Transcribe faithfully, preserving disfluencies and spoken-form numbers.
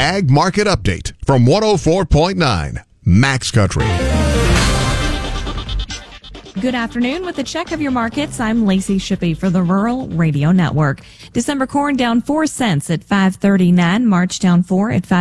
Ag Market Update from one oh four point nine Max Country. Good afternoon. With a check of your markets, I'm Lacey Shippey for the Rural Radio Network. December corn down four cents at five thirty-nine. March down four at five